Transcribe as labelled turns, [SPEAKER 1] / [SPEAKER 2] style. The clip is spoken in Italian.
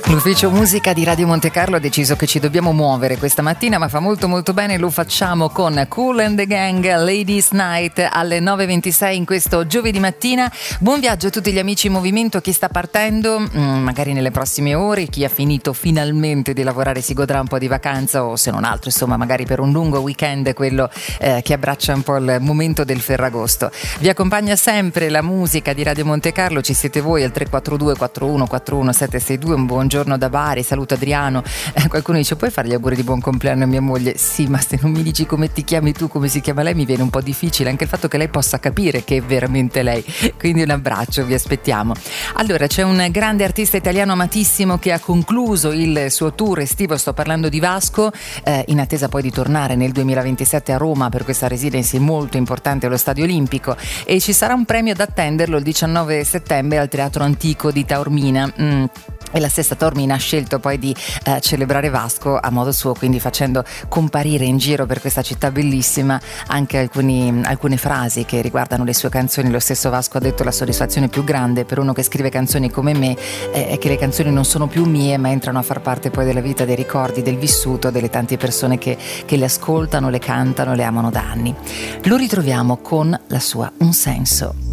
[SPEAKER 1] L'ufficio musica di Radio Monte Carlo ha deciso che ci dobbiamo muovere questa mattina, ma fa molto molto bene, lo facciamo con Kool and the Gang, Ladies Night alle 9.26 in questo giovedì mattina. Buon viaggio a tutti gli amici in movimento, chi sta partendo magari nelle prossime ore, chi ha finito finalmente di lavorare si godrà un po' di vacanza o se non altro insomma magari per un lungo weekend, quello che abbraccia un po' il momento del Ferragosto. Vi accompagna sempre la musica di Radio Monte Carlo, ci siete voi al 342 41 41 762. Un buongiorno da Bari, saluto Adriano. Qualcuno dice: puoi fare gli auguri di buon compleanno a mia moglie? Sì, ma se non mi dici come ti chiami tu, come si chiama lei, mi viene un po' difficile, anche il fatto che lei possa capire che è veramente lei, quindi un abbraccio, vi aspettiamo. Allora, c'è un grande artista italiano amatissimo che ha concluso il suo tour estivo, sto parlando di Vasco, in attesa poi di tornare nel 2027 a Roma per questa residency molto importante allo Stadio Olimpico, e ci sarà un premio ad attenderlo il 19 settembre al Teatro Antico di Taormina. E la stessa Taormina ha scelto poi di celebrare Vasco a modo suo, quindi facendo comparire in giro per questa città bellissima anche alcune frasi che riguardano le sue canzoni. Lo stesso Vasco ha detto: la soddisfazione più grande per uno che scrive canzoni come me è che le canzoni non sono più mie, ma entrano a far parte poi della vita, dei ricordi, del vissuto delle tante persone che le ascoltano, le cantano, le amano da anni. Lo ritroviamo con la sua Un senso.